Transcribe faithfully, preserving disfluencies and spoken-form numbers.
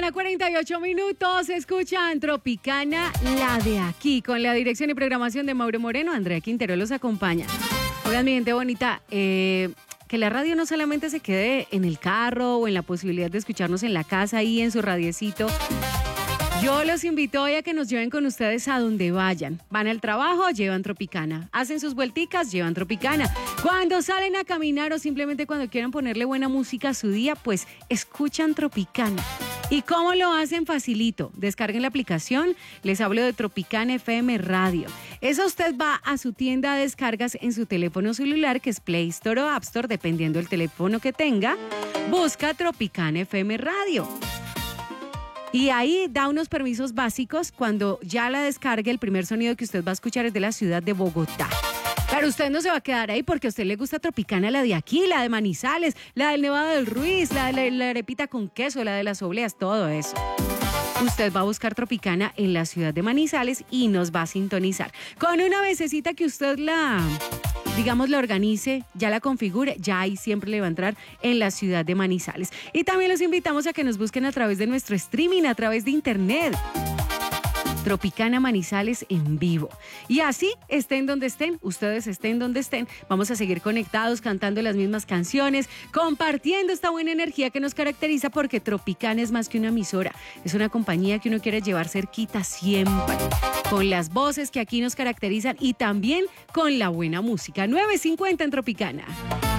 mañana, cuarenta y ocho minutos. Escuchan Tropicana, la de aquí, con la dirección y programación de Mauro Moreno. Andrea Quintero los acompaña. Oigan, mi gente bonita, eh, que la radio no solamente se quede en el carro o en la posibilidad de escucharnos en la casa, ahí en su radiecito. Yo los invito hoy a que nos lleven con ustedes a donde vayan. Van al trabajo, llevan Tropicana. Hacen sus vuelticas, llevan Tropicana. Cuando salen a caminar o simplemente cuando quieran ponerle buena música a su día, pues escuchan Tropicana. ¿Y cómo lo hacen? Facilito. Descarguen la aplicación. Les hablo de Tropicana F M Radio. Eso usted va a su tienda de descargas en su teléfono celular, que es Play Store o App Store, dependiendo del teléfono que tenga. Busca Tropicana F M Radio. Y ahí da unos permisos básicos. Cuando ya la descargue, el primer sonido que usted va a escuchar es de la ciudad de Bogotá. Pero usted no se va a quedar ahí porque a usted le gusta Tropicana, la de aquí, la de Manizales, la del Nevado del Ruiz, la de la, la arepita con queso, la de las obleas, todo eso. Usted va a buscar Tropicana en la ciudad de Manizales y nos va a sintonizar. Con una vececita que usted la, digamos, la organice, ya la configure, ya ahí siempre le va a entrar en la ciudad de Manizales. Y también los invitamos a que nos busquen a través de nuestro streaming, a través de internet. Tropicana Manizales en vivo. Y así, estén donde estén, ustedes estén donde estén, vamos a seguir conectados, cantando las mismas canciones, compartiendo esta buena energía que nos caracteriza, porque Tropicana es más que una emisora, es una compañía que uno quiere llevar cerquita siempre, con las voces que aquí nos caracterizan y también con la buena música. nueve cincuenta en Tropicana.